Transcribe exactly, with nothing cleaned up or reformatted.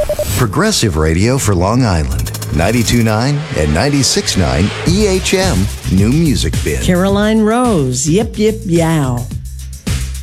Progressive Radio for Long Island. ninety-two point nine and ninety-six point nine E H M New Music Bin. Caroline Rose, Yip Yip Yow.